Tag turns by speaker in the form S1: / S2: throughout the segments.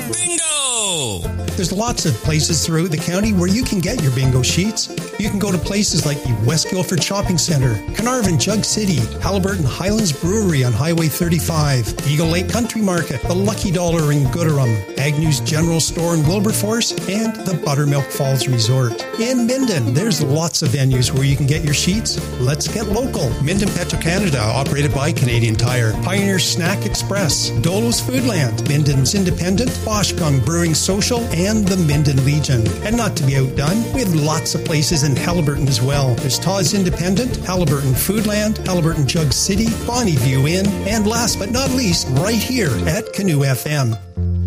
S1: Bingo!
S2: There's lots of places throughout the county where you can get your bingo sheets. You can go to places like the West Guilford Shopping Centre, Carnarvon Jug City, Halliburton Highlands Brewery on Highway 35, Eagle Lake Country Market, the Lucky Dollar in Gooderham, Agnew's General Store in Wilberforce, and the Buttermilk Falls Resort. In Minden, there's lots of venues where you can get your sheets. Let's get local. Minden Petro-Canada, operated by Canadian Tire, Pioneer Snack Express, Dolo's Foodland, Minden's Independent, Boschkung Brewing Social, and the Minden Legion. And not to be outdone, we have lots of places in Halliburton as well. There's Todd's Independent, Halliburton Foodland, Halliburton Jug City, Bonnie View Inn, and last but not least, right here at Canoe FM.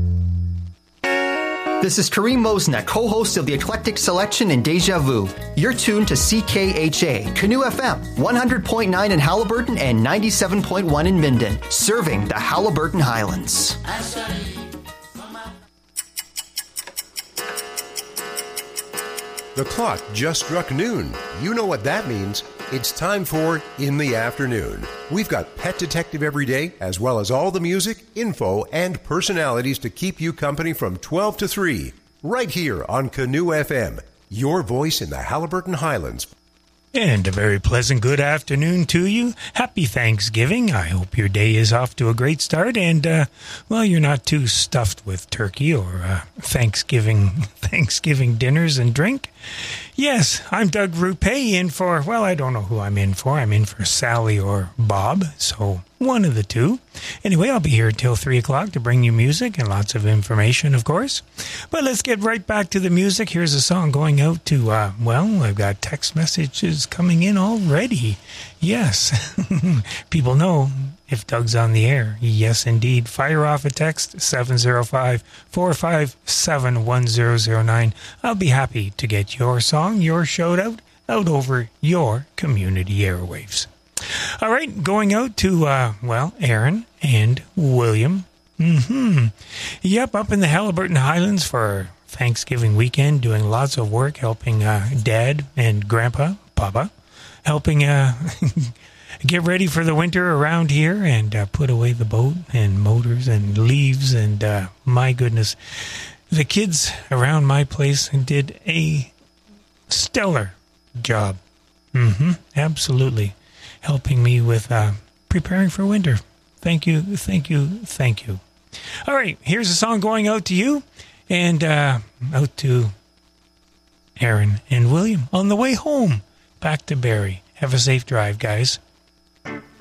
S3: This is Kareem Mosna, co-host of the Eclectic Selection in Deja Vu. You're tuned to CKHA, Canoe FM, 100.9 in Halliburton and 97.1 in Minden, serving the Halliburton Highlands.
S4: The clock just struck noon. You know what that means. It's time for In the Afternoon. We've got Pet Detective every day, as well as all the music, info, and personalities to keep you company from 12 to 3. Right here on Canoe FM, your voice in the Halliburton Highlands.
S5: And a very pleasant good afternoon to you. Happy Thanksgiving. I hope your day is off to a great start and, well, you're not too stuffed with turkey or Thanksgiving dinners and drink. Yes, I'm Doug Rupé in for, well, I don't know who I'm in for. I'm in for Sally or Bob, so one of the two. Anyway, I'll be here till 3 o'clock to bring you music and lots of information, of course. But let's get right back to the music. Here's a song going out to, well, I've got text messages coming in already. Yes, people know if Doug's on the air. Yes, indeed. Fire off a text, 705-457-1009. I'll be happy to get your song, your shout out over your community airwaves. All right, going out to, well, Aaron and William. Yep, up in the Halliburton Highlands for Thanksgiving weekend, doing lots of work, helping Dad and Grandpa, Papa, helping get ready for the winter around here and put away the boat and motors and leaves. And my goodness, the kids around my place did a stellar job. Absolutely. Helping me with preparing for winter. Thank you. All right, here's a song going out to you and out to Aaron and William on the way home back to Barrie. Have a safe drive, guys.